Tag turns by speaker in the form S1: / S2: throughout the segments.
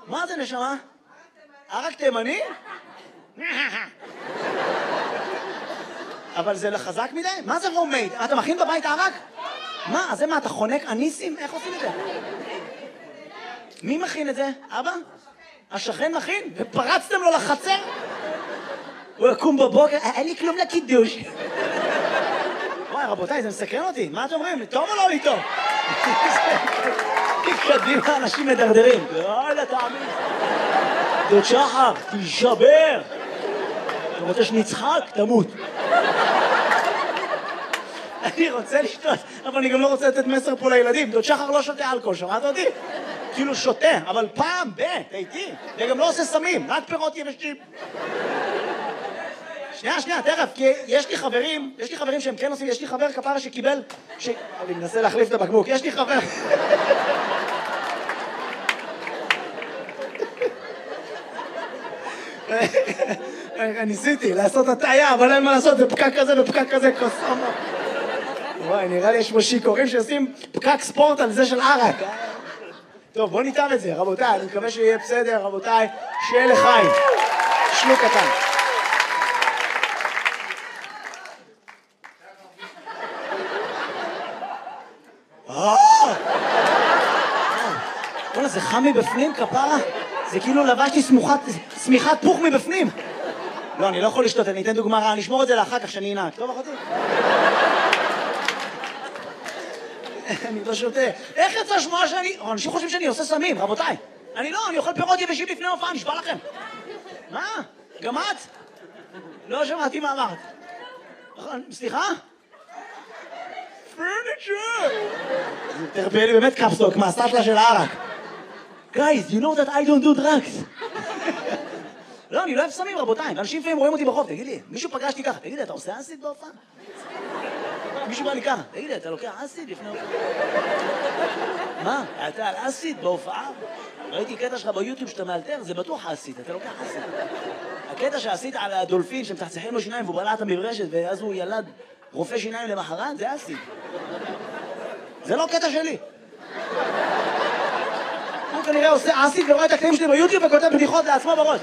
S1: מה זה נשמה? ערק תימני? אבל זה לחזק מדי? מה זה הומייד? אתה מכין בבית ערק? מה? אז זה מה, אתה חונק אניסים? איך עושים את זה? מי מכין את זה? אבא? השכן מכין? ופרצתם לו לחצר? הוא יקום בבוקר, אין לי כלום לקידוש. וואי, רבותיי, זה מסקרן אותי. מה אתם אומרים? טוב או לא לי טוב? קדימה, אנשים מדרדרים. לא, תאמין. דוד שחר, תישבר. אתה רוצה שנצחק? תמות. אני רוצה לשתות, אבל אני גם לא רוצה לתת מסר פה לילדים. דוד שחר לא שותה אלכוהול, שמעת אותי? כאילו שותה, אבל פעם איתי. וגם לא עושה סמים, רק פירות יבשים. שנייה, תכף, כי יש לי חברים שהם כן עושים, יש לי חבר כפרה שקיבל, אני מנסה להחליף את הבקבוק, יש לי חבר... ניסיתי לעשות הטעיה, אבל אין מה לעשות, זה פקק כזה ופקק כזה, קוסומו. וואי, נראה לי יש פה שיכורים שעושים פקק ספורט על זה של ערק. טוב, בוא ניתן את זה, רבותיי, אני מקווה שיהיה בסדר, רבותיי, שיהיה לחיים. שלוק קטן. בוא'נה, זה חם מבפנים, כפרה? זה כאילו לבשתי סמיכת פוך מבפנים. לא, אני לא יכול לשתות, אני אתן דוגמה רעה, אני אשמור את זה לאחר כך שאני אנהג. טוב, אחותי? אני לא שותה. איך יצא שמועה שאני... אנשים חושבים שאני עושה סמים, רבותיי. אני אוכל פירות יבשים לפני הופעה, נשבע לכם. מה? גם את? לא שמעתי מה אמרת. סליחה? פרניצ'ר! זה תרפא לי באמת קפסוק, מהסטלה של הערק. Guys, you know that I don't do drugs. לא, אני לא אוהב סמים, רבותיי. ואנשים לפעמים רואים אותי ברחוב, תגיד לי, מישהו פגשתי ככה, תגיד לי, אתה עושה אסיד בהופעה? מישהו בא לי ככה, תגיד לי, אתה לוקח אסיד לפני הופעה? מה? אתה על אסיד בהופעה? ראיתי קטע שלך ביוטיוב שאתה מאלתר, זה בטוח אסיד, אתה לוקח אסיד. הקטע שעשית על הדולפין שמצחצחים לו שיניים והוא בלע את המברשת ואז הוא ילד רופא שיניים למחרת, זה אסיד. זה לא קטע שלי. הוא כנראה עושה אסיד ורואה את הקטעים שלי ביוטיוב וכותב בדיחות לעצמו בראש.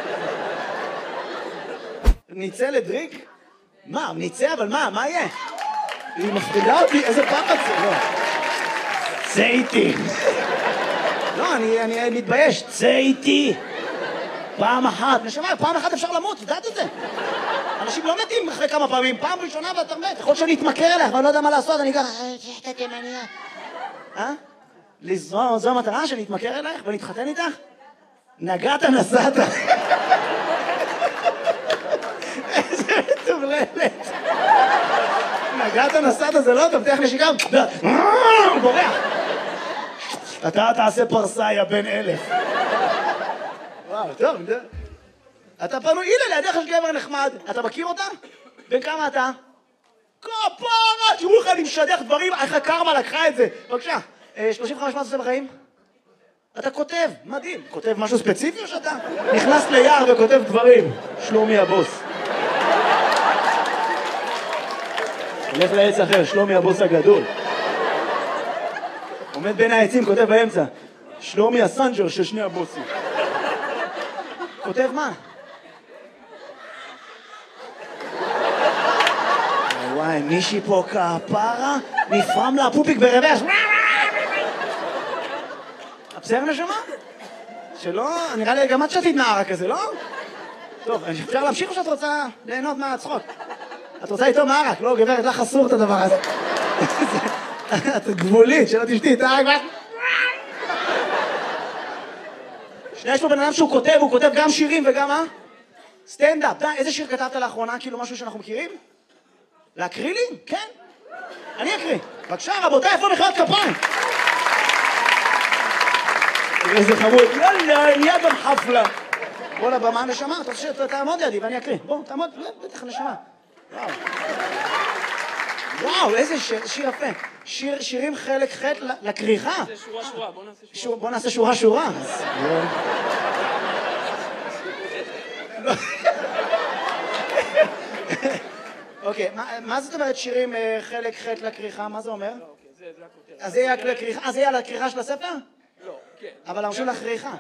S1: ניצא לדריק? מה, ניצא? אבל מה יהיה? היא מפחידה אותי, איזה פחד זה, לא. צא איתי. לא, אני מתבייש, צא איתי. פעם אחת, נשמע, פעם אחת אפשר למות, יודעת את זה? אנשים לא מתים אחרי כמה פעמים, פעם ראשונה ואתה מת, יכול שאני אתמכר אליך, אבל אני לא יודע מה לעשות, אני ככה, אתה תימניה. זו המטרה שאני אתמכר אלייך ונתחתן איתך? נגעת נסעת. איזה מטורללת. נגעת נסעת זה לא טוב, תלך נשיקה. הוא בורח. אתה תעשה פרסה, יא בן 1000. וואו, טוב. אתה פנוי, הנה לידיך יש גבר נחמד. אתה מכיר אותה? בן כמה אתה? כפרה, תראו לך, אני משדך דברים, איך הקרמה לקחה את זה. בבקשה. 35 מה עושה בחיים? אתה כותב, מדהים. כותב משהו ספציפי או שאתה נכנס ליער וכותב דברים? שלומי הבוס. הולך לעץ אחר, שלומי הבוס הגדול. עומד בין העצים, כותב באמצע. שלומי הסנג'ר של שני הבוסים. כותב מה? וואי, מישהי פה כפרה, נפרם לה פופיק ברבש. בסדר נשמה? שלא, נראה לי גם את שתית נערה כזה, לא? טוב, אפשר להמשיך או שאת רוצה ליהנות מהצחוק? את רוצה איתו מערק, לא גברת, לך אסור את הדבר הזה. את גבולית, שלא תשתי את הערק. שנייה, יש פה בן אדם שהוא כותב, הוא כותב גם שירים וגם מה? סטנדאפ. די, איזה שיר כתבת לאחרונה? כאילו משהו שאנחנו מכירים? להקריא לי? כן. אני אקריא. בבקשה, רבותיי, איפה מחיאות כפיים? איזה חמוד. יאללה, נהיה גם חפלה. בוא לבמה נשמה, אתה רוצה שתעמוד לידי ואני אקריא. בוא, תעמוד, בטח נשמה. וואו, איזה שיר יפה. שירים חלק ח' לקריחה.
S2: שורה,
S1: בוא נעשה שורה. אוקיי, מה זאת אומרת שירים חלק ח' לקריחה? מה זה אומר?
S2: זה הכותרת.
S1: אז זה יהיה לקריחה של הספר?
S2: לא, כן.
S1: אבל הרשו לקריחה.